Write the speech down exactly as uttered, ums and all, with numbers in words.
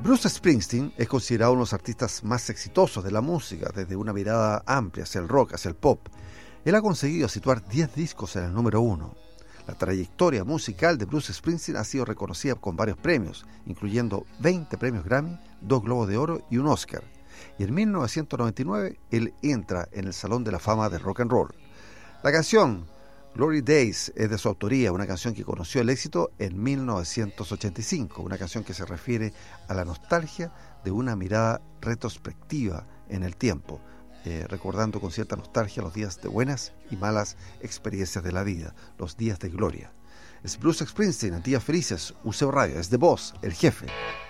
Bruce Springsteen es considerado uno de los artistas más exitosos de la música, desde una mirada amplia hacia el rock, hacia el pop. Él ha conseguido situar diez discos en el número uno. La trayectoria musical de Bruce Springsteen ha sido reconocida con varios premios, incluyendo veinte premios Grammy, dos Globos de Oro y un Oscar. Y en mil novecientos noventa y nueve, él entra en el Salón de la Fama del Rock and Roll. La canción Glory Days es de su autoría, una canción que conoció el éxito en mil novecientos ochenta y cinco, una canción que se refiere a la nostalgia de una mirada retrospectiva en el tiempo, eh, recordando con cierta nostalgia los días de buenas y malas experiencias de la vida, los días de gloria. Es Bruce Springsteen en Días Felices, U C O Radio, es The Boss, el jefe.